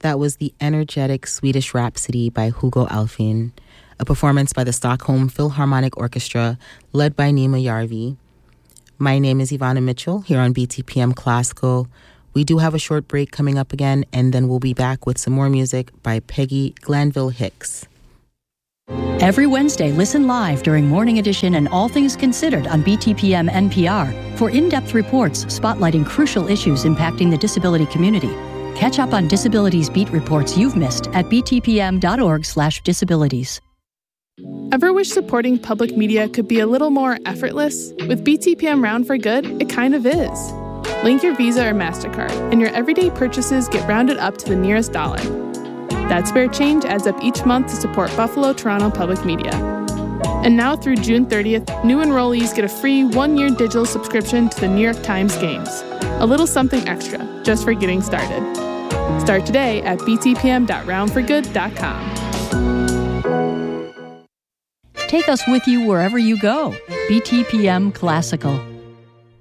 That was the energetic Swedish Rhapsody by Hugo Alfvén, a performance by the Stockholm Philharmonic Orchestra led by Nima Järvi. My name is Ivana Mitchell here on BTPM Classical. We do have a short break coming up again, and then we'll be back with some more music by Peggy Glanville Hicks. Every Wednesday, listen live during Morning Edition and All Things Considered on BTPM NPR for in-depth reports spotlighting crucial issues impacting the disability community. Catch up on disabilities beat reports you've missed at btpm.org/disabilities. Ever wish supporting public media could be a little more effortless? With BTPM Round for Good, it kind of is. Link your Visa or MasterCard, and your everyday purchases get rounded up to the nearest dollar. That spare change adds up each month to support Buffalo Toronto Public Media. And now through June 30th, new enrollees get a free 1-year digital subscription to the New York Times Games. A little something extra, just for getting started. Start today at btpm.roundforgood.com. Take us with you wherever you go. BTPM Classical.